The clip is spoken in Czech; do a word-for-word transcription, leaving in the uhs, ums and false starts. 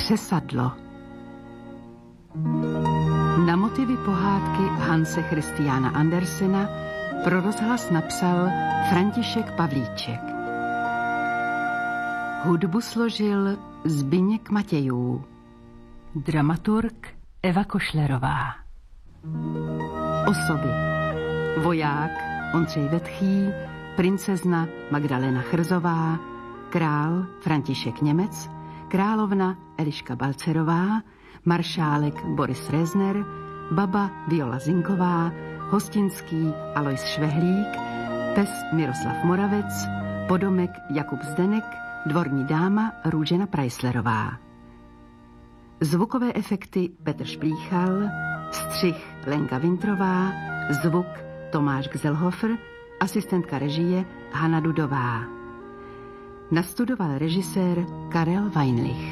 Přesadlo. Na motivy pohádky Hanse Christiana Andersena pro rozhlas napsal František Pavlíček. Hudbu složil Zbyněk Matějů. Dramaturg Eva Košlerová. Osoby: voják Ondřej Vetchý, princezna Magdalena Chrzová, král František Němec, královna Eliška Balcerová, maršálek Boris Rezner, baba Viola Zinková, hostinský Alois Švehlík, pes Miroslav Moravec, podomek Jakub Zdenek, dvorní dáma Růžena Preislerová. Zvukové efekty Petr Šplíchal, střih Lenka Vintrová, zvuk Tomáš Gzelhofer, asistentka režie Hana Dudová. Nastudoval režisér Karel Weinlich.